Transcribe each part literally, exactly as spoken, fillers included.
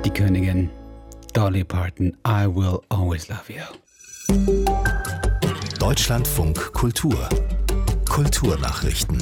die Königin Dolly Parton, I Will Always Love You. Deutschlandfunk Kultur. Kulturnachrichten.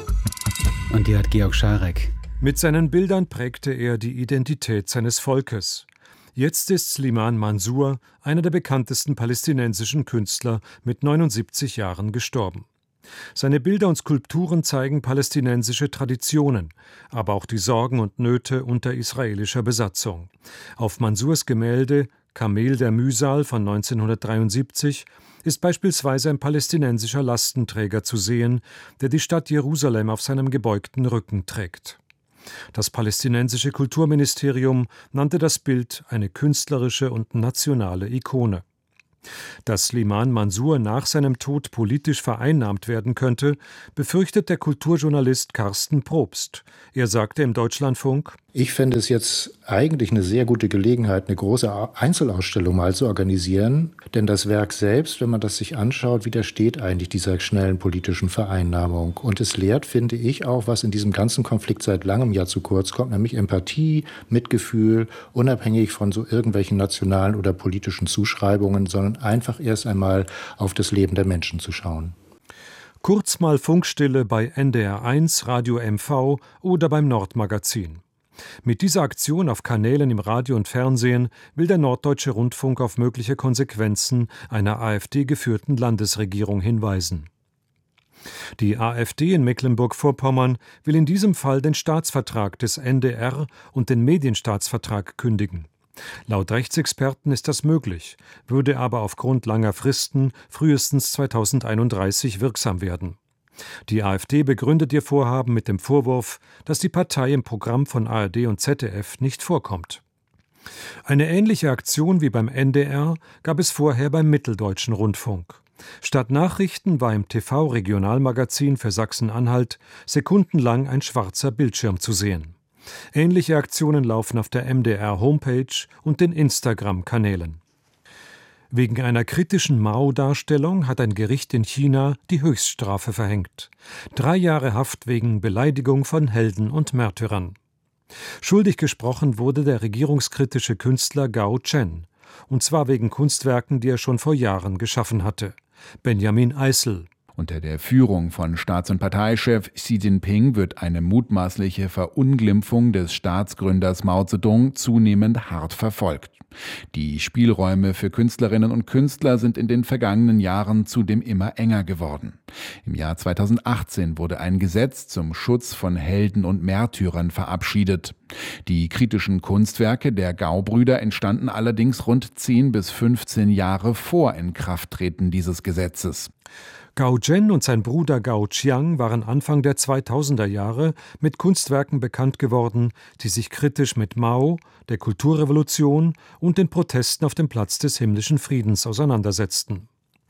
Und die hat Georg Scharek. Mit seinen Bildern prägte er die Identität seines Volkes. Jetzt ist Slimane Mansour, einer der bekanntesten palästinensischen Künstler, mit neunundsiebzig Jahren gestorben. Seine Bilder und Skulpturen zeigen palästinensische Traditionen, aber auch die Sorgen und Nöte unter israelischer Besatzung. Auf Mansours Gemälde Kamel der Mühsal von neunzehnhundertdreiundsiebzig ist beispielsweise ein palästinensischer Lastenträger zu sehen, der die Stadt Jerusalem auf seinem gebeugten Rücken trägt. Das palästinensische Kulturministerium nannte das Bild eine künstlerische und nationale Ikone. Dass Slimane Mansour nach seinem Tod politisch vereinnahmt werden könnte, befürchtet der Kulturjournalist Carsten Probst. Er sagte im Deutschlandfunk: Ich fände es jetzt eigentlich eine sehr gute Gelegenheit, eine große Einzelausstellung mal zu organisieren. Denn das Werk selbst, wenn man das sich anschaut, widersteht eigentlich dieser schnellen politischen Vereinnahmung. Und es lehrt, finde ich, auch, was in diesem ganzen Konflikt seit langem ja zu kurz kommt, nämlich Empathie, Mitgefühl, unabhängig von so irgendwelchen nationalen oder politischen Zuschreibungen, sondern einfach erst einmal auf das Leben der Menschen zu schauen. Kurz mal Funkstille bei N D R eins, Radio M V oder beim Nordmagazin. Mit dieser Aktion auf Kanälen im Radio und Fernsehen will der Norddeutsche Rundfunk auf mögliche Konsequenzen einer AfD-geführten Landesregierung hinweisen. Die AfD in Mecklenburg-Vorpommern will in diesem Fall den Staatsvertrag des N D R und den Medienstaatsvertrag kündigen. Laut Rechtsexperten ist das möglich, würde aber aufgrund langer Fristen frühestens zweitausendeinunddreißig wirksam werden. Die AfD begründet ihr Vorhaben mit dem Vorwurf, dass die Partei im Programm von A R D und Z D F nicht vorkommt. Eine ähnliche Aktion wie beim N D R gab es vorher beim Mitteldeutschen Rundfunk. Statt Nachrichten war im T V-Regionalmagazin für Sachsen-Anhalt sekundenlang ein schwarzer Bildschirm zu sehen. Ähnliche Aktionen laufen auf der M D R-Homepage und den Instagram-Kanälen. Wegen einer kritischen Mao-Darstellung hat ein Gericht in China die Höchststrafe verhängt. Drei Jahre Haft wegen Beleidigung von Helden und Märtyrern. Schuldig gesprochen wurde der regierungskritische Künstler Gao Chen. Und zwar wegen Kunstwerken, die er schon vor Jahren geschaffen hatte. Benjamin Eisel. Unter der Führung von Staats- und Parteichef Xi Jinping wird eine mutmaßliche Verunglimpfung des Staatsgründers Mao Zedong zunehmend hart verfolgt. Die Spielräume für Künstlerinnen und Künstler sind in den vergangenen Jahren zudem immer enger geworden. Im Jahr zweitausendachtzehn wurde ein Gesetz zum Schutz von Helden und Märtyrern verabschiedet. Die kritischen Kunstwerke der Gao-Brüder entstanden allerdings rund zehn bis fünfzehn Jahre vor Inkrafttreten dieses Gesetzes. Gao Zhen und sein Bruder Gao Qiang waren Anfang der zweitausender Jahre mit Kunstwerken bekannt geworden, die sich kritisch mit Mao, der Kulturrevolution und den Protesten auf dem Platz des himmlischen Friedens auseinandersetzten.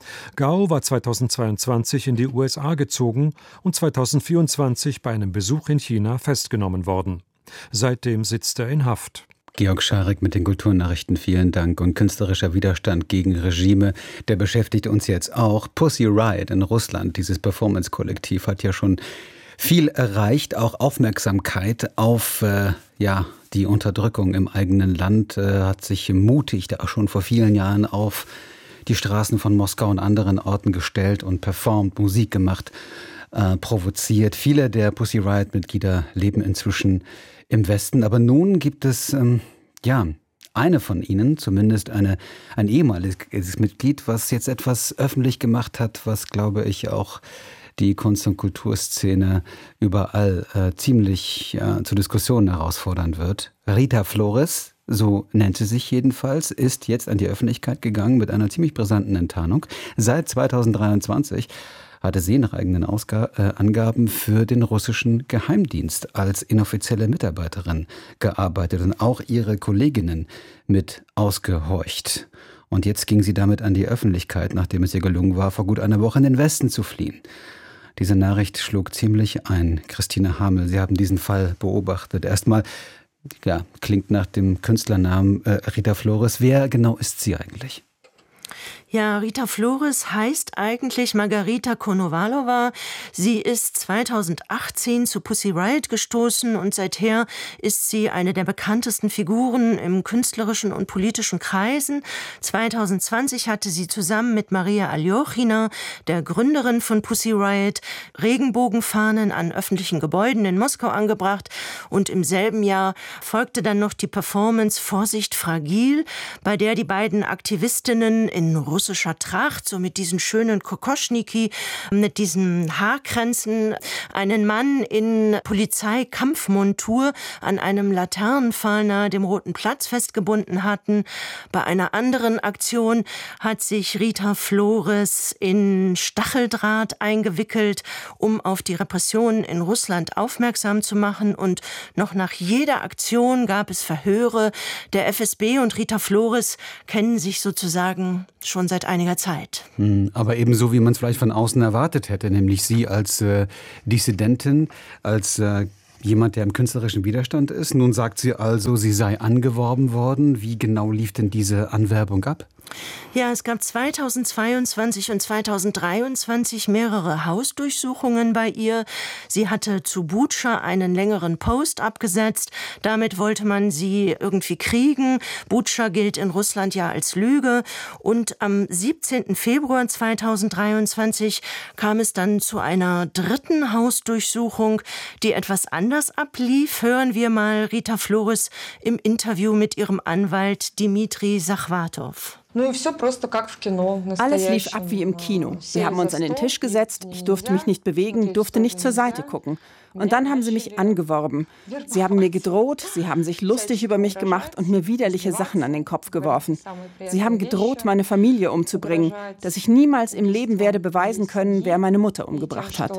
Gao war zweitausendzweiundzwanzig in die U S A gezogen und zweitausendvierundzwanzig bei einem Besuch in China festgenommen worden. Seitdem sitzt er in Haft. Georg Scharek mit den Kulturnachrichten, vielen Dank. Und künstlerischer Widerstand gegen Regime, der beschäftigt uns jetzt auch. Pussy Riot in Russland, dieses Performance-Kollektiv, hat ja schon viel erreicht, auch Aufmerksamkeit auf äh, ja, die Unterdrückung im eigenen Land, äh, hat sich mutig da schon vor vielen Jahren auf die Straßen von Moskau und anderen Orten gestellt und performt, Musik gemacht, äh, provoziert. Viele der Pussy Riot-Mitglieder leben inzwischen im Westen, aber nun gibt es, ähm, ja, eine von ihnen, zumindest eine, ein ehemaliges Mitglied, was jetzt etwas öffentlich gemacht hat, was, glaube ich, auch die Kunst- und Kulturszene überall äh, ziemlich äh, zur Diskussion herausfordern wird. Rita Flores, so nennt sie sich jedenfalls, ist jetzt an die Öffentlichkeit gegangen mit einer ziemlich brisanten Enttarnung. Seit zweitausenddreiundzwanzig hatte sie nach eigenen Ausga- äh, Angaben für den russischen Geheimdienst als inoffizielle Mitarbeiterin gearbeitet und auch ihre Kolleginnen mit ausgehorcht. Und jetzt ging sie damit an die Öffentlichkeit, nachdem es ihr gelungen war, vor gut einer Woche in den Westen zu fliehen. Diese Nachricht schlug ziemlich ein. Christine Hamel, Sie haben diesen Fall beobachtet. Erstmal, ja, klingt nach dem Künstlernamen äh, Rita Flores. Wer genau ist sie eigentlich? Ja, Rita Flores heißt eigentlich Margarita Konovalova. Sie ist zweitausendachtzehn zu Pussy Riot gestoßen und seither ist sie eine der bekanntesten Figuren im künstlerischen und politischen Kreisen. zweitausendzwanzig hatte sie zusammen mit Maria Aljochina, der Gründerin von Pussy Riot, Regenbogenfahnen an öffentlichen Gebäuden in Moskau angebracht und im selben Jahr folgte dann noch die Performance Vorsicht fragil, bei der die beiden Aktivistinnen in russischer Tracht, so mit diesen schönen Kokoschniki, mit diesen Haarkränzen, einen Mann in Polizeikampfmontur an einem Laternenpfahl nahe dem Roten Platz festgebunden hatten. Bei einer anderen Aktion hat sich Rita Flores in Stacheldraht eingewickelt, um auf die Repressionen in Russland aufmerksam zu machen. Und noch nach jeder Aktion gab es Verhöre. Der F S B und Rita Flores kennen sich sozusagen schon seit einiger Zeit. Aber ebenso, wie man es vielleicht von außen erwartet hätte, nämlich Sie als äh, Dissidentin, als äh, jemand, der im künstlerischen Widerstand ist. Nun sagt sie also, sie sei angeworben worden. Wie genau lief denn diese Anwerbung ab? Ja, es gab zweitausendzweiundzwanzig und zweitausenddreiundzwanzig mehrere Hausdurchsuchungen bei ihr. Sie hatte zu Butscha einen längeren Post abgesetzt. Damit wollte man sie irgendwie kriegen. Butscha gilt in Russland ja als Lüge. Und am siebzehnten Februar zweitausenddreiundzwanzig kam es dann zu einer dritten Hausdurchsuchung, die etwas anders ablief. Hören wir mal Rita Flores im Interview mit ihrem Anwalt Dmitri Sachwatow. Alles lief ab wie im Kino. Sie haben uns an den Tisch gesetzt, ich durfte mich nicht bewegen, durfte nicht zur Seite gucken. Und dann haben sie mich angeworben. Sie haben mir gedroht, sie haben sich lustig über mich gemacht und mir widerliche Sachen an den Kopf geworfen. Sie haben gedroht, meine Familie umzubringen, dass ich niemals im Leben werde beweisen können, wer meine Mutter umgebracht hat.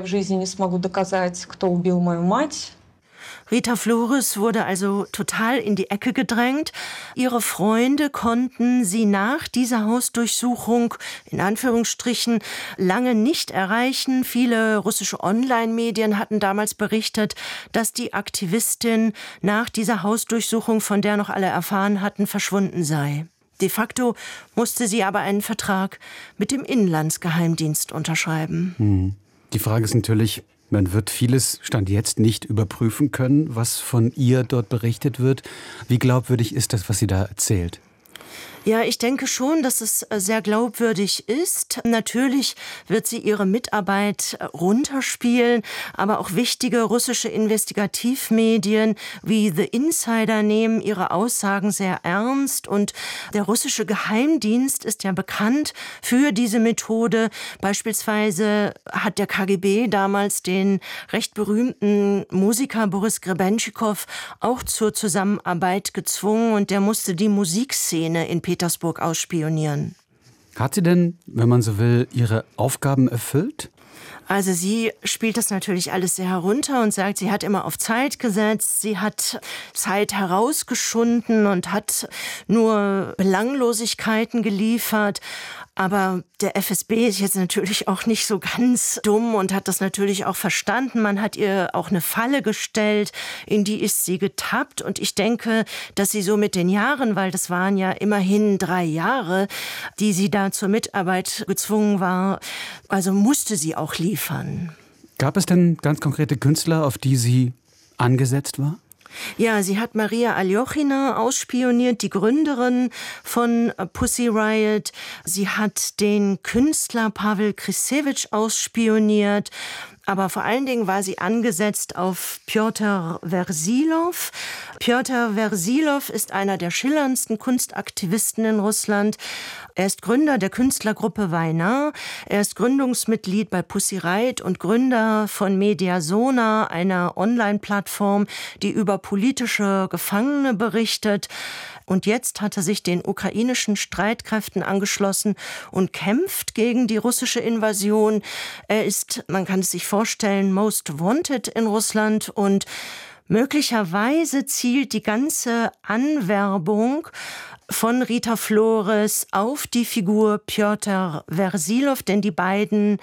Rita Flores wurde also total in die Ecke gedrängt. Ihre Freunde konnten sie nach dieser Hausdurchsuchung, in Anführungsstrichen, lange nicht erreichen. Viele russische Online-Medien hatten damals berichtet, dass die Aktivistin nach dieser Hausdurchsuchung, von der noch alle erfahren hatten, verschwunden sei. De facto musste sie aber einen Vertrag mit dem Inlandsgeheimdienst unterschreiben. Hm. Die Frage ist natürlich, man wird vieles Stand jetzt nicht überprüfen können, was von ihr dort berichtet wird. Wie glaubwürdig ist das, was sie da erzählt? Ja, ich denke schon, dass es sehr glaubwürdig ist. Natürlich wird sie ihre Mitarbeit runterspielen, aber auch wichtige russische Investigativmedien wie The Insider nehmen ihre Aussagen sehr ernst. Und der russische Geheimdienst ist ja bekannt für diese Methode. Beispielsweise hat der K G B damals den recht berühmten Musiker Boris Grebenschikow auch zur Zusammenarbeit gezwungen und der musste die Musikszene in Petersburg ausspionieren. Hat sie denn, wenn man so will, ihre Aufgaben erfüllt? Also sie spielt das natürlich alles sehr herunter und sagt, sie hat immer auf Zeit gesetzt, sie hat Zeit herausgeschunden und hat nur Belanglosigkeiten geliefert. Aber der F S B ist jetzt natürlich auch nicht so ganz dumm und hat das natürlich auch verstanden. Man hat ihr auch eine Falle gestellt, in die ist sie getappt. Und ich denke, dass sie so mit den Jahren, weil das waren ja immerhin drei Jahre, die sie da zur Mitarbeit gezwungen war, also musste sie auch liefern. Gab es denn ganz konkrete Künstler, auf die sie angesetzt war? Ja, sie hat Maria Aljochina ausspioniert, die Gründerin von Pussy Riot. Sie hat den Künstler Pavel Krisewitsch ausspioniert. Aber vor allen Dingen war sie angesetzt auf Pjotr Versilov. Pjotr Versilov ist einer der schillerndsten Kunstaktivisten in Russland. Er ist Gründer der Künstlergruppe Vajna. Er ist Gründungsmitglied bei Pussy Riot und Gründer von Mediasona, einer Online-Plattform, die über politische Gefangene berichtet. Und jetzt hat er sich den ukrainischen Streitkräften angeschlossen und kämpft gegen die russische Invasion. Er ist, man kann es sich vorstellen, most wanted in Russland und möglicherweise zielt die ganze Anwerbung von Rita Flores auf die Figur Pjotr Versilov, denn die beiden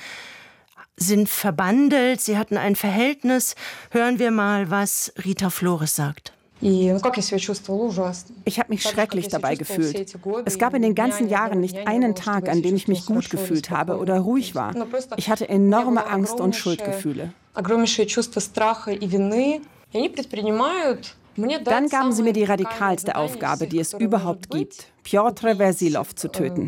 sind verbandelt, sie hatten ein Verhältnis. Hören wir mal, was Rita Flores sagt. Ich habe mich schrecklich dabei gefühlt. Es gab in den ganzen Jahren nicht einen Tag, an dem ich mich gut gefühlt habe oder ruhig war. Ich hatte enorme Angst und Schuldgefühle. Dann gaben sie mir die radikalste Aufgabe, die es überhaupt gibt, Pjotr Versilov zu töten.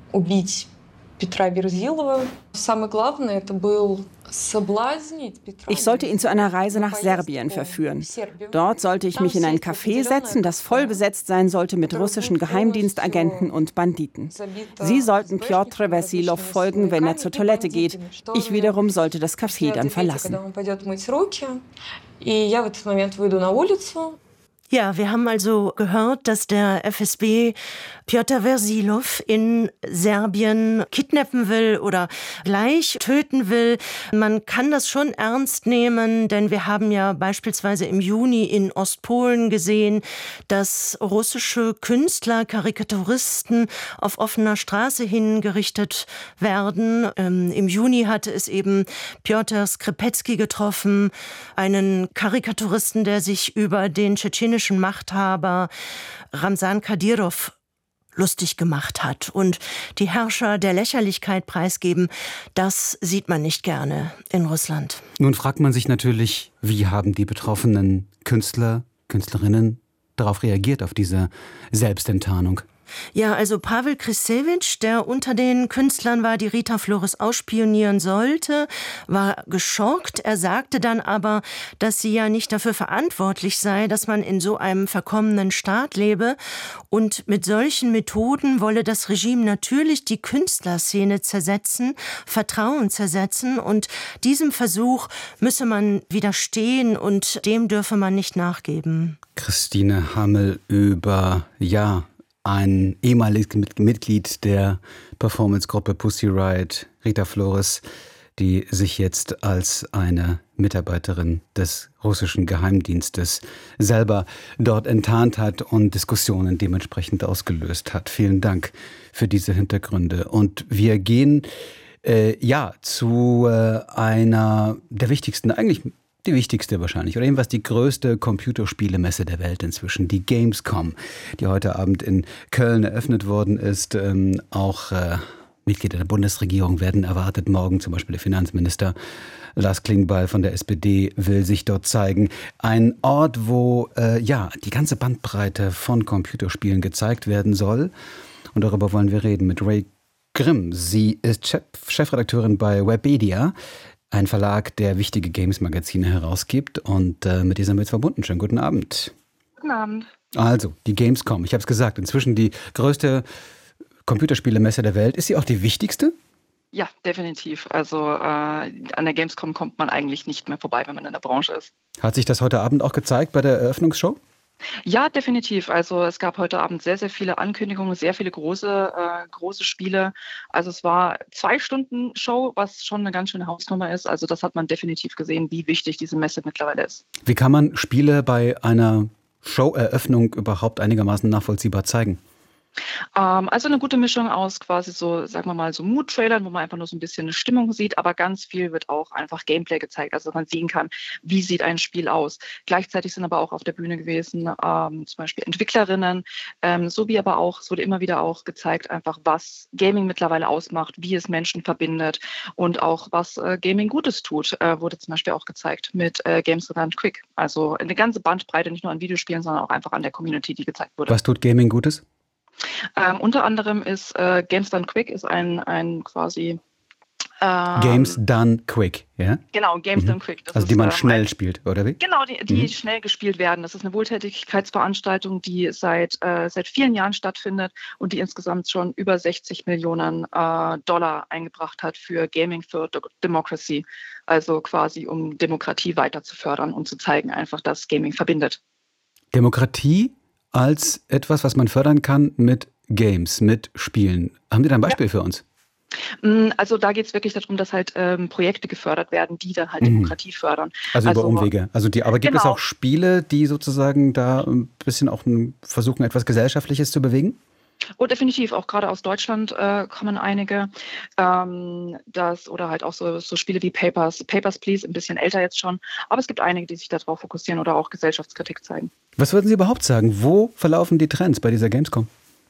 Ich sollte ihn zu einer Reise nach Serbien verführen. Dort sollte ich mich in ein Café setzen, das voll besetzt sein sollte mit russischen Geheimdienstagenten und Banditen. Sie sollten Pjotr Versilov folgen, wenn er zur Toilette geht. Ich wiederum sollte das Café dann verlassen. Ja, wir haben also gehört, dass der F S B Pjotr Versilov in Serbien kidnappen will oder gleich töten will. Man kann das schon ernst nehmen, denn wir haben ja beispielsweise im Juni in Ostpolen gesehen, dass russische Künstler, Karikaturisten auf offener Straße hingerichtet werden. Ähm, Im Juni hatte es eben Pjotr Skripecki getroffen, einen Karikaturisten, der sich über den tschetschenischen Machthaber Ramsan Kadyrov lustig gemacht hat und die Herrscher der Lächerlichkeit preisgeben, das sieht man nicht gerne in Russland. Nun fragt man sich natürlich, wie haben die betroffenen Künstler, Künstlerinnen darauf reagiert, auf diese Selbstenttarnung? Ja, also Pavel Krisewitsch, der unter den Künstlern war, die Rita Flores ausspionieren sollte, war geschockt. Er sagte dann aber, dass sie ja nicht dafür verantwortlich sei, dass man in so einem verkommenen Staat lebe. Und mit solchen Methoden wolle das Regime natürlich die Künstlerszene zersetzen, Vertrauen zersetzen. Und diesem Versuch müsse man widerstehen und dem dürfe man nicht nachgeben. Christine Hammel über, ja, ein ehemaliges Mitglied der Performance-Gruppe Pussy Riot, Rita Flores, die sich jetzt als eine Mitarbeiterin des russischen Geheimdienstes selber dort enttarnt hat und Diskussionen dementsprechend ausgelöst hat. Vielen Dank für diese Hintergründe. Und wir gehen äh, ja zu äh, einer der wichtigsten, eigentlich die wichtigste wahrscheinlich, oder jedenfalls die größte Computerspielemesse der Welt inzwischen, die Gamescom, die heute Abend in Köln eröffnet worden ist. Ähm, auch äh, Mitglieder der Bundesregierung werden erwartet. Morgen zum Beispiel der Finanzminister Lars Klingbeil von der S P D will sich dort zeigen. Ein Ort, wo äh, ja die ganze Bandbreite von Computerspielen gezeigt werden soll. Und darüber wollen wir reden mit Ray Grimm. Sie ist Chef, Chefredakteurin bei Webedia, ein Verlag, der wichtige Games-Magazine herausgibt. Und äh, mit ihr sind wir jetzt verbunden. Schönen guten Abend. Guten Abend. Also, die Gamescom. Ich habe es gesagt, inzwischen die größte Computerspielemesse der Welt. Ist sie auch die wichtigste? Ja, definitiv. Also äh, an der Gamescom kommt man eigentlich nicht mehr vorbei, wenn man in der Branche ist. Hat sich das heute Abend auch gezeigt bei der Eröffnungsshow? Ja, definitiv. Also es gab heute Abend sehr, sehr viele Ankündigungen, sehr viele große, äh, große Spiele. Also es war zwei Stunden Show, was schon eine ganz schöne Hausnummer ist. Also das hat man definitiv gesehen, wie wichtig diese Messe mittlerweile ist. Wie kann man Spiele bei einer Showeröffnung überhaupt einigermaßen nachvollziehbar zeigen? Ähm, also eine gute Mischung aus quasi so, sagen wir mal, so Mood-Trailern, wo man einfach nur so ein bisschen eine Stimmung sieht, aber ganz viel wird auch einfach Gameplay gezeigt, also man sehen kann, wie sieht ein Spiel aus. Gleichzeitig sind aber auch auf der Bühne gewesen, ähm, zum Beispiel Entwicklerinnen, ähm, sowie aber auch, es wurde immer wieder auch gezeigt, einfach was Gaming mittlerweile ausmacht, wie es Menschen verbindet und auch was äh, Gaming Gutes tut, äh, wurde zum Beispiel auch gezeigt mit äh, Games Done Quick. Also eine ganze Bandbreite, nicht nur an Videospielen, sondern auch einfach an der Community, die gezeigt wurde. Was tut Gaming Gutes? Ähm, unter anderem ist äh, Games Done Quick ist ein, ein quasi ähm, Games Done Quick, ja? Genau, Games mhm. Done Quick. Das also ist, die man ähm, schnell ein, spielt, oder wie? Genau, die, die mhm. schnell gespielt werden. Das ist eine Wohltätigkeitsveranstaltung, die seit, äh, seit vielen Jahren stattfindet und die insgesamt schon über sechzig Millionen äh, Dollar eingebracht hat für Gaming for Democracy. Also quasi, um Demokratie weiter zu fördern und zu zeigen einfach, dass Gaming verbindet. Demokratie als etwas, was man fördern kann mit Games, mit Spielen. Haben Sie da ein Beispiel ja. für uns? Also da geht es wirklich darum, dass halt ähm, Projekte gefördert werden, die dann halt mhm. Demokratie fördern. Also, also über Umwege. Also die, aber gibt genau. es auch Spiele, die sozusagen da ein bisschen auch versuchen, etwas Gesellschaftliches zu bewegen? Oh, definitiv. Auch gerade aus Deutschland äh, kommen einige. Ähm, das, oder halt auch so, so Spiele wie Papers, Papers, Please, ein bisschen älter jetzt schon. Aber es gibt einige, die sich darauf fokussieren oder auch Gesellschaftskritik zeigen. Was würden Sie überhaupt sagen? Wo verlaufen die Trends bei dieser Gamescom?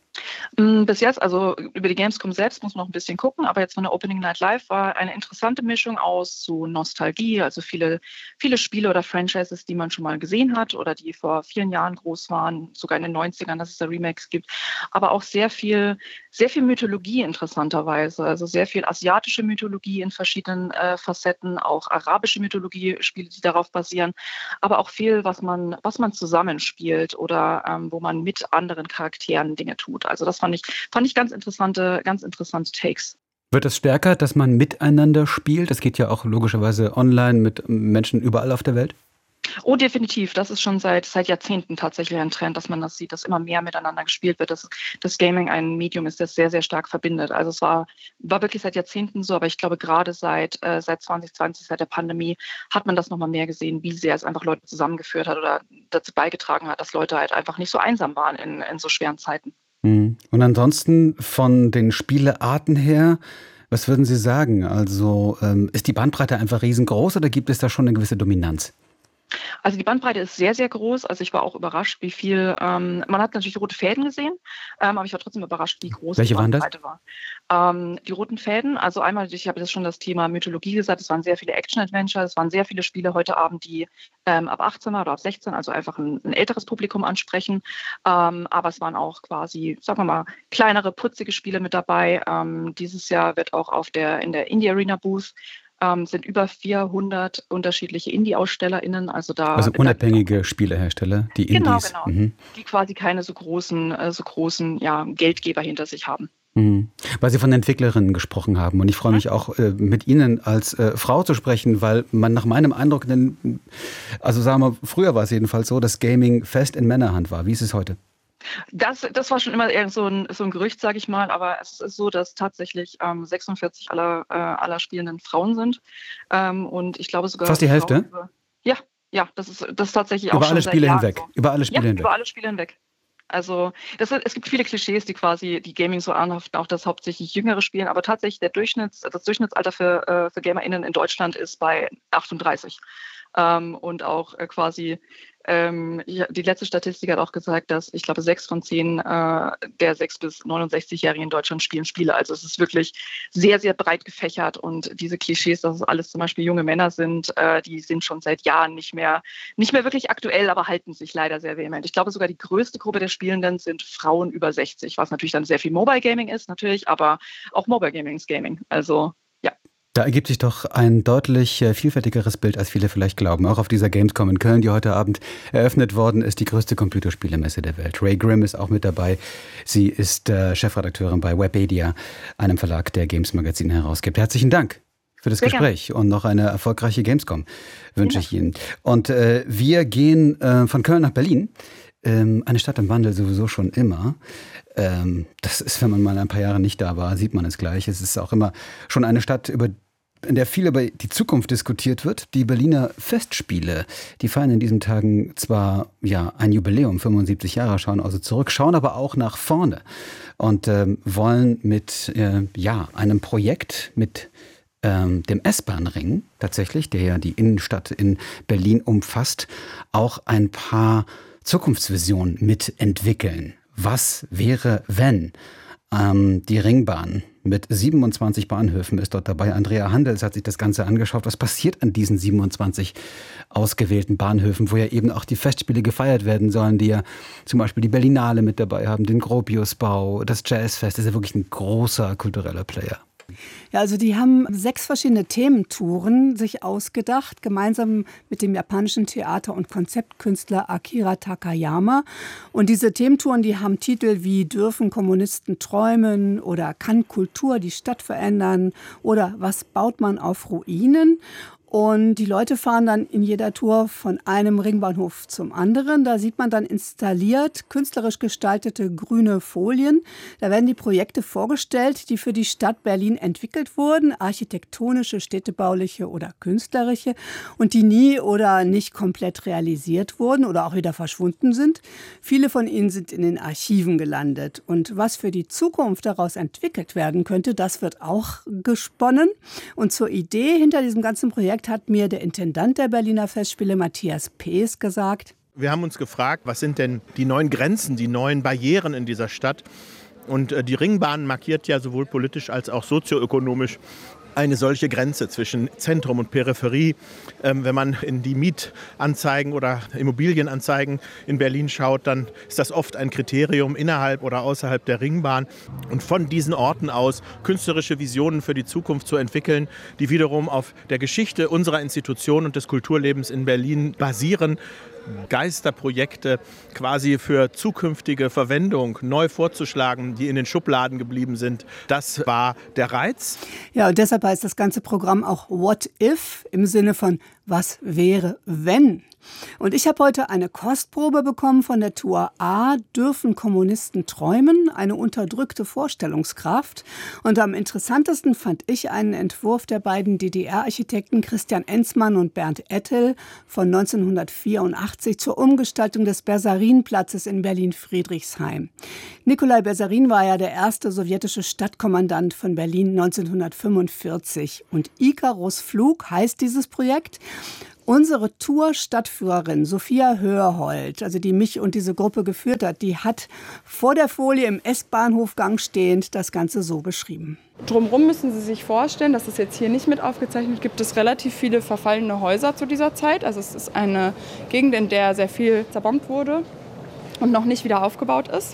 Bis jetzt, also über die Gamescom selbst muss man noch ein bisschen gucken, aber jetzt von der Opening Night Live war eine interessante Mischung aus so Nostalgie, also viele, viele Spiele oder Franchises, die man schon mal gesehen hat oder die vor vielen Jahren groß waren, sogar in den neunzigern, dass es da Remakes gibt, aber auch sehr viel, sehr viel Mythologie interessanterweise, also sehr viel asiatische Mythologie in verschiedenen äh, Facetten, auch arabische Mythologie, Spiele, die darauf basieren, aber auch viel, was man, was man zusammenspielt oder ähm, wo man mit anderen Charakteren Dinge tut. Also das fand ich, fand ich ganz interessante, ganz interessante Takes. Wird es stärker, dass man miteinander spielt? Das geht ja auch logischerweise online mit Menschen überall auf der Welt. Oh, definitiv. Das ist schon seit, seit Jahrzehnten tatsächlich ein Trend, dass man das sieht, dass immer mehr miteinander gespielt wird, dass das Gaming ein Medium ist, das sehr, sehr stark verbindet. Also es war, war wirklich seit Jahrzehnten so, aber ich glaube gerade seit, äh, seit zwanzig zwanzig, seit der Pandemie, hat man das nochmal mehr gesehen, wie sehr es einfach Leute zusammengeführt hat oder dazu beigetragen hat, dass Leute halt einfach nicht so einsam waren in, in so schweren Zeiten. Und ansonsten von den Spielearten her, was würden Sie sagen? Also ähm, ist die Bandbreite einfach riesengroß oder gibt es da schon eine gewisse Dominanz? Also die Bandbreite ist sehr, sehr groß. Also ich war auch überrascht, wie viel, ähm, man hat natürlich rote Fäden gesehen, ähm, aber ich war trotzdem überrascht, wie groß Welche die Bandbreite waren war. Ähm, die roten Fäden, also einmal, ich habe jetzt schon das Thema Mythologie gesagt, es waren sehr viele Action-Adventure, es waren sehr viele Spiele heute Abend, die ähm, ab achtzehn oder ab sechzehn, also einfach ein, ein älteres Publikum ansprechen. Ähm, aber es waren auch quasi, sagen wir mal, kleinere, putzige Spiele mit dabei. Ähm, dieses Jahr wird auch auf der, in der Indie Arena Booth Ähm, sind über vierhundert unterschiedliche Indie-AusstellerInnen. Also, da also unabhängige Spielehersteller, die genau, Indies. Genau, mhm. die quasi keine so großen, äh, so großen ja, Geldgeber hinter sich haben. Mhm. Weil Sie von Entwicklerinnen gesprochen haben. Und ich freue mich auch, äh, mit Ihnen als äh, Frau zu sprechen, weil man nach meinem Eindruck, denn, also sagen wir, früher war es jedenfalls so, dass Gaming fest in Männerhand war. Wie ist es heute? Das, das war schon immer eher so ein, so ein Gerücht, sage ich mal, aber es ist so, dass tatsächlich ähm, sechsundvierzig aller, äh, aller Spielenden Frauen sind. Ähm, und ich glaube sogar... Fast die Hälfte? Über, ja, ja, das ist, das ist tatsächlich über auch schon alle Spiele seit Jahren hinweg. so. Über alle Spiele ja, hinweg. über alle Spiele hinweg. Also das, es gibt viele Klischees, die quasi die Gaming so anhaften, auch dass hauptsächlich Jüngere spielen, aber tatsächlich der Durchschnitts, das Durchschnittsalter für, äh, für GamerInnen in Deutschland ist bei achtunddreißig. Ähm, und auch äh, quasi ähm, ja, die letzte Statistik hat auch gesagt, dass ich glaube sechs von zehn äh, der sechs- bis neunundsechzigjährigen in Deutschland spielen Spiele. Also es ist wirklich sehr, sehr breit gefächert und diese Klischees, dass es alles zum Beispiel junge Männer sind, äh, die sind schon seit Jahren nicht mehr, nicht mehr wirklich aktuell, aber halten sich leider sehr vehement. Ich glaube sogar die größte Gruppe der Spielenden sind Frauen über sechzig, was natürlich dann sehr viel Mobile Gaming ist natürlich, aber auch Mobile Gaming ist Gaming. Also ja. Da ergibt sich doch ein deutlich vielfältigeres Bild, als viele vielleicht glauben. Auch auf dieser Gamescom in Köln, die heute Abend eröffnet worden ist, die größte Computerspielemesse der Welt. Ray Grimm ist auch mit dabei. Sie ist äh, Chefredakteurin bei Webedia, einem Verlag, der Games Magazin herausgibt. Herzlichen Dank für das Sehr Gespräch gern. Und noch eine erfolgreiche Gamescom wünsche ja. ich Ihnen. Und äh, wir gehen äh, von Köln nach Berlin. Ähm, eine Stadt im Wandel sowieso schon immer. Ähm, das ist, wenn man mal ein paar Jahre nicht da war, sieht man es gleich. Es ist auch immer schon eine Stadt, über, in der viel über die Zukunft diskutiert wird. Die Berliner Festspiele, die feiern in diesen Tagen zwar ja ein Jubiläum, fünfundsiebzig Jahre, schauen also zurück, schauen aber auch nach vorne und ähm, wollen mit äh, ja, einem Projekt, mit ähm, dem S-Bahn-Ring tatsächlich, der ja die Innenstadt in Berlin umfasst, auch ein paar Zukunftsvisionen mitentwickeln. Was wäre, wenn? Ähm, die Ringbahn mit siebenundzwanzig Bahnhöfen ist dort dabei. Andrea Handels hat sich das Ganze angeschaut. Was passiert an diesen siebenundzwanzig ausgewählten Bahnhöfen, wo ja eben auch die Festspiele gefeiert werden sollen, die ja zum Beispiel die Berlinale mit dabei haben, den Gropiusbau, das Jazzfest. Das ist ja wirklich ein großer kultureller Player. Ja, also die haben sechs verschiedene Thementouren sich ausgedacht, gemeinsam mit dem japanischen Theater- und Konzeptkünstler Akira Takayama. Und diese Thementouren, die haben Titel wie Dürfen Kommunisten träumen oder Kann Kultur die Stadt verändern oder Was baut man auf Ruinen? Und die Leute fahren dann in jeder Tour von einem Ringbahnhof zum anderen. Da sieht man dann installiert künstlerisch gestaltete grüne Folien. Da werden die Projekte vorgestellt, die für die Stadt Berlin entwickelt wurden, architektonische, städtebauliche oder künstlerische, und die nie oder nicht komplett realisiert wurden oder auch wieder verschwunden sind. Viele von ihnen sind in den Archiven gelandet. Und was für die Zukunft daraus entwickelt werden könnte, das wird auch gesponnen. Und zur Idee hinter diesem ganzen Projekt hat mir der Intendant der Berliner Festspiele, Matthias Pees, gesagt: Wir haben uns gefragt, was sind denn die neuen Grenzen, die neuen Barrieren in dieser Stadt? Und die Ringbahn markiert ja sowohl politisch als auch sozioökonomisch eine solche Grenze zwischen Zentrum und Peripherie. Ähm, wenn man in die Mietanzeigen oder Immobilienanzeigen in Berlin schaut, dann ist das oft ein Kriterium innerhalb oder außerhalb der Ringbahn. Und von diesen Orten aus künstlerische Visionen für die Zukunft zu entwickeln, die wiederum auf der Geschichte unserer Institution und des Kulturlebens in Berlin basieren, Geisterprojekte quasi für zukünftige Verwendung neu vorzuschlagen, die in den Schubladen geblieben sind. Das war der Reiz. Ja, und deshalb heißt das ganze Programm auch What If im Sinne von was wäre, wenn. Und ich habe heute eine Kostprobe bekommen von der Tour A, Dürfen Kommunisten träumen? Eine unterdrückte Vorstellungskraft. Und am interessantesten fand ich einen Entwurf der beiden D D R-Architekten Christian Enzmann und Bernd Ettel von neunzehnhundertvierundachtzig zur Umgestaltung des Bersarin-Platzes in Berlin-Friedrichshain. Nikolai Bersarin war ja der erste sowjetische Stadtkommandant von Berlin neunzehnhundertfünfundvierzig. Und Ikarus Flug heißt dieses Projekt. Unsere Tour-Stadtführerin Sophia Hörhold, also die mich und diese Gruppe geführt hat, die hat vor der Folie im S-Bahnhofgang stehend das Ganze so beschrieben. Drumherum müssen Sie sich vorstellen, das ist jetzt hier nicht mit aufgezeichnet, gibt es relativ viele verfallene Häuser zu dieser Zeit. Also es ist eine Gegend, in der sehr viel zerbombt wurde und noch nicht wieder aufgebaut ist.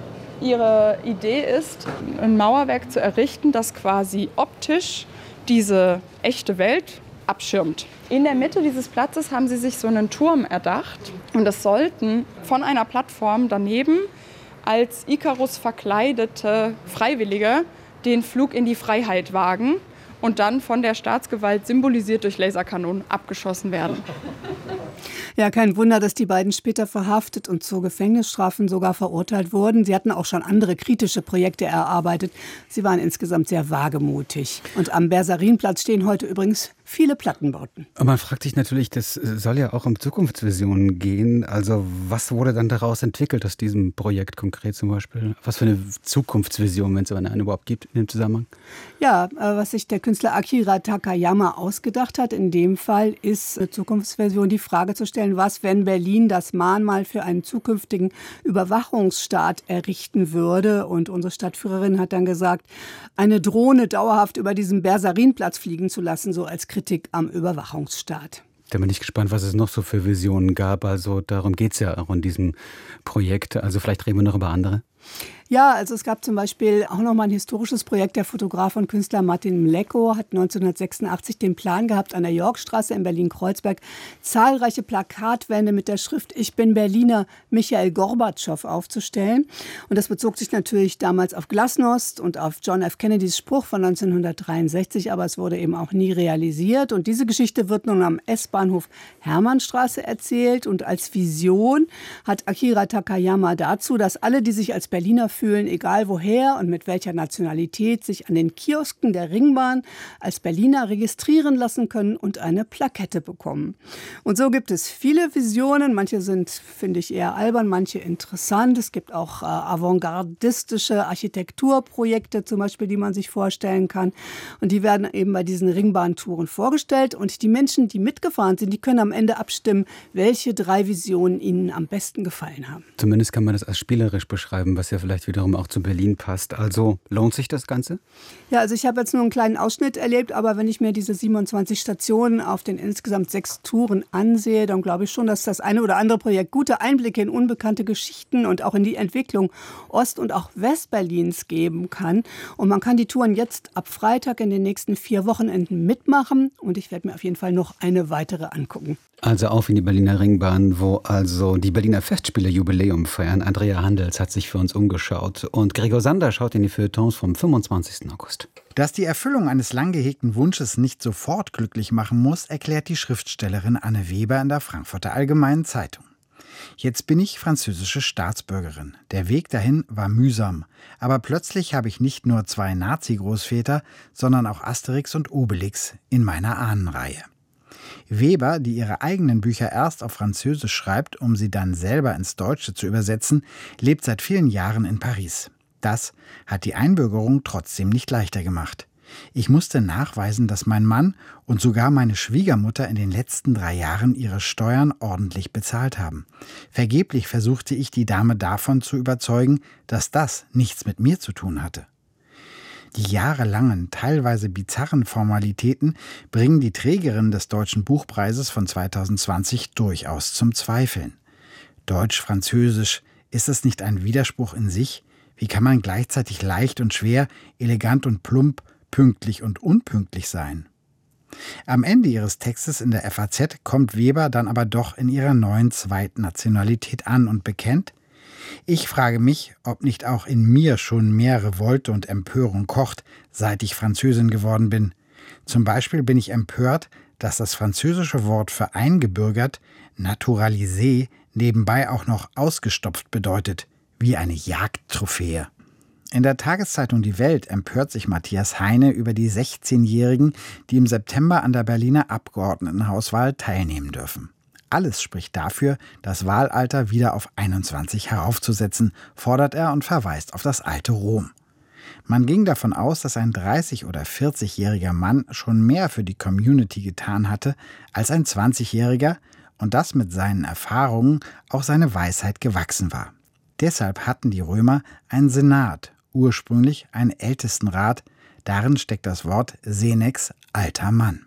Ihre Idee ist, ein Mauerwerk zu errichten, das quasi optisch diese echte Welt abschirmt. In der Mitte dieses Platzes haben sie sich so einen Turm erdacht und es sollten von einer Plattform daneben als Ikarus verkleidete Freiwillige den Flug in die Freiheit wagen und dann von der Staatsgewalt symbolisiert durch Laserkanonen abgeschossen werden. Ja, kein Wunder, dass die beiden später verhaftet und zu Gefängnisstrafen sogar verurteilt wurden. Sie hatten auch schon andere kritische Projekte erarbeitet. Sie waren insgesamt sehr wagemutig. Und am Bersarinplatz stehen heute übrigens viele Plattenbauten. Aber man fragt sich natürlich, das soll ja auch um Zukunftsvisionen gehen. Also was wurde dann daraus entwickelt aus diesem Projekt konkret zum Beispiel? Was für eine Zukunftsvision, wenn es eine überhaupt gibt in dem Zusammenhang? Ja, was sich der Künstler Akira Takayama ausgedacht hat in dem Fall, ist eine Zukunftsvision, die Frage zu stellen, was, wenn Berlin das Mahnmal für einen zukünftigen Überwachungsstaat errichten würde. Und unsere Stadtführerin hat dann gesagt, eine Drohne dauerhaft über diesen Bersarinplatz fliegen zu lassen, so als Kritik am Überwachungsstaat. Da bin ich gespannt, was es noch so für Visionen gab. Also darum geht es ja auch in diesem Projekt. Also vielleicht reden wir noch über andere. Ja, also es gab zum Beispiel auch noch mal ein historisches Projekt. Der Fotograf und Künstler Martin Mleko hat neunzehnhundertsechsundachtzig den Plan gehabt, an der Yorkstraße in Berlin-Kreuzberg zahlreiche Plakatwände mit der Schrift »Ich bin Berliner Michail Gorbatschow« aufzustellen. Und das bezog sich natürlich damals auf Glasnost und auf John F. Kennedys Spruch von neunzehnhundertdreiundsechzig, aber es wurde eben auch nie realisiert. Und diese Geschichte wird nun am S-Bahnhof Hermannstraße erzählt. Und als Vision hat Akira Takayama dazu, dass alle, die sich als Berliner fühlen, egal woher und mit welcher Nationalität, sich an den Kiosken der Ringbahn als Berliner registrieren lassen können und eine Plakette bekommen. Und so gibt es viele Visionen. Manche sind, finde ich, eher albern, manche interessant. Es gibt auch äh, avantgardistische Architekturprojekte zum Beispiel, die man sich vorstellen kann. Und die werden eben bei diesen Ringbahntouren vorgestellt. Und die Menschen, die mitgefahren sind, die können am Ende abstimmen, welche drei Visionen ihnen am besten gefallen haben. Zumindest kann man das als spielerisch beschreiben, was ja vielleicht wiederum auch zu Berlin passt. Also lohnt sich das Ganze? Ja, also ich habe jetzt nur einen kleinen Ausschnitt erlebt, aber wenn ich mir diese siebenundzwanzig Stationen auf den insgesamt sechs Touren ansehe, dann glaube ich schon, dass das eine oder andere Projekt gute Einblicke in unbekannte Geschichten und auch in die Entwicklung Ost- und auch Westberlins geben kann. Und man kann die Touren jetzt ab Freitag in den nächsten vier Wochenenden mitmachen und ich werde mir auf jeden Fall noch eine weitere angucken. Also auf in die Berliner Ringbahn, wo also die Berliner Festspiele Jubiläum feiern. Andrea Handels hat sich für uns uns umgeschaut. Und Gregor Sander schaut in die Feuilletons vom fünfundzwanzigsten August. Dass die Erfüllung eines lang gehegten Wunsches nicht sofort glücklich machen muss, erklärt die Schriftstellerin Anne Weber in der Frankfurter Allgemeinen Zeitung. Jetzt bin ich französische Staatsbürgerin. Der Weg dahin war mühsam. Aber plötzlich habe ich nicht nur zwei Nazi-Großväter, sondern auch Asterix und Obelix in meiner Ahnenreihe. Weber, die ihre eigenen Bücher erst auf Französisch schreibt, um sie dann selber ins Deutsche zu übersetzen, lebt seit vielen Jahren in Paris. Das hat die Einbürgerung trotzdem nicht leichter gemacht. Ich musste nachweisen, dass mein Mann und sogar meine Schwiegermutter in den letzten drei Jahren ihre Steuern ordentlich bezahlt haben. Vergeblich versuchte ich, die Dame davon zu überzeugen, dass das nichts mit mir zu tun hatte. Die jahrelangen, teilweise bizarren Formalitäten bringen die Trägerin des Deutschen Buchpreises von zweitausendzwanzig durchaus zum Zweifeln. Deutsch-Französisch, ist es nicht ein Widerspruch in sich? Wie kann man gleichzeitig leicht und schwer, elegant und plump, pünktlich und unpünktlich sein? Am Ende ihres Textes in der F A Z kommt Weber dann aber doch in ihrer neuen Zweitnationalität an und bekennt: Ich frage mich, ob nicht auch in mir schon mehr Revolte und Empörung kocht, seit ich Französin geworden bin. Zum Beispiel bin ich empört, dass das französische Wort für eingebürgert, naturalisé, nebenbei auch noch ausgestopft bedeutet, wie eine Jagdtrophäe. In der Tageszeitung Die Welt empört sich Matthias Heine über die sechzehnjährigen, die im September an der Berliner Abgeordnetenhauswahl teilnehmen dürfen. Alles spricht dafür, das Wahlalter wieder auf einundzwanzig heraufzusetzen, fordert er und verweist auf das alte Rom. Man ging davon aus, dass ein dreißig- oder vierzigjähriger Mann schon mehr für die Community getan hatte als ein zwanzigjähriger und dass mit seinen Erfahrungen auch seine Weisheit gewachsen war. Deshalb hatten die Römer einen Senat, ursprünglich einen Ältestenrat. Darin steckt das Wort Senex, alter Mann.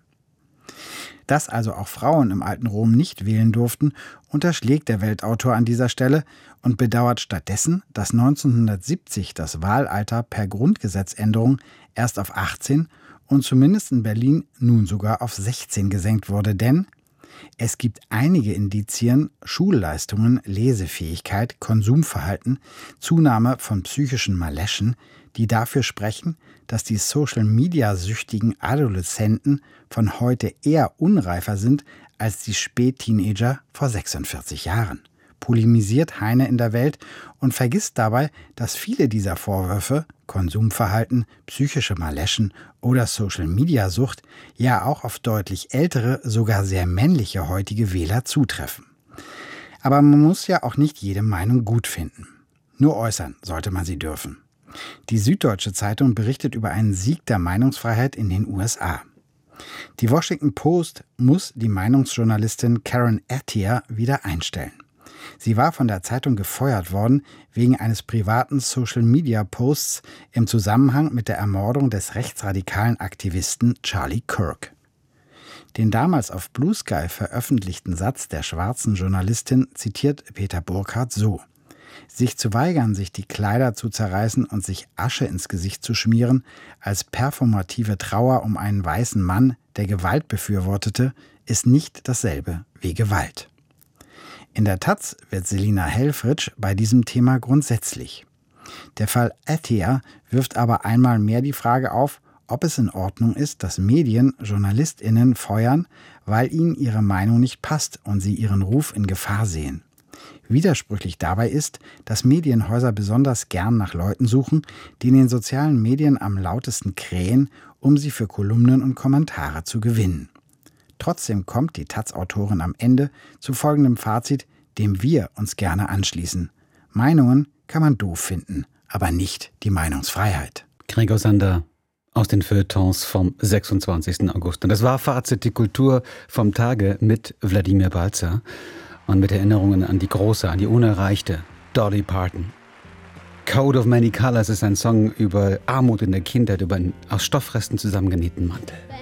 Dass also auch Frauen im alten Rom nicht wählen durften, unterschlägt der Weltautor an dieser Stelle und bedauert stattdessen, dass neunzehnhundertsiebzig das Wahlalter per Grundgesetzänderung erst auf achtzehn und zumindest in Berlin nun sogar auf sechzehn gesenkt wurde, denn es gibt einige Indizien, Schulleistungen, Lesefähigkeit, Konsumverhalten, Zunahme von psychischen Maläschen, die dafür sprechen, dass die Social-Media-süchtigen Adoleszenten von heute eher unreifer sind als die Spätteenager vor sechsundvierzig Jahren. Polemisiert Heine in der Welt und vergisst dabei, dass viele dieser Vorwürfe, Konsumverhalten, psychische Maläschen oder Social-Media-Sucht, ja auch auf deutlich ältere, sogar sehr männliche heutige Wähler zutreffen. Aber man muss ja auch nicht jede Meinung gut finden. Nur äußern sollte man sie dürfen. Die Süddeutsche Zeitung berichtet über einen Sieg der Meinungsfreiheit in den U S A. Die Washington Post muss die Meinungsjournalistin Karen Attier wieder einstellen. Sie war von der Zeitung gefeuert worden wegen eines privaten Social-Media-Posts im Zusammenhang mit der Ermordung des rechtsradikalen Aktivisten Charlie Kirk. Den damals auf Blue Sky veröffentlichten Satz der schwarzen Journalistin zitiert Peter Burkhardt so: Sich zu weigern, sich die Kleider zu zerreißen und sich Asche ins Gesicht zu schmieren, als performative Trauer um einen weißen Mann, der Gewalt befürwortete, ist nicht dasselbe wie Gewalt. In der Taz wird Selina Helfrich bei diesem Thema grundsätzlich. Der Fall Attier wirft aber einmal mehr die Frage auf, ob es in Ordnung ist, dass Medien JournalistInnen feuern, weil ihnen ihre Meinung nicht passt und sie ihren Ruf in Gefahr sehen. Widersprüchlich dabei ist, dass Medienhäuser besonders gern nach Leuten suchen, die in den sozialen Medien am lautesten krähen, um sie für Kolumnen und Kommentare zu gewinnen. Trotzdem kommt die Taz-Autorin am Ende zu folgendem Fazit, dem wir uns gerne anschließen. Meinungen kann man doof finden, aber nicht die Meinungsfreiheit. Gregor Sander aus den Feuilletons vom sechsundzwanzigsten August. Und das war Fazit die Kultur vom Tage mit Wladimir Balzer und mit Erinnerungen an die große, an die unerreichte Dolly Parton. Code of Many Colors ist ein Song über Armut in der Kindheit, über einen aus Stoffresten zusammengenähten Mantel.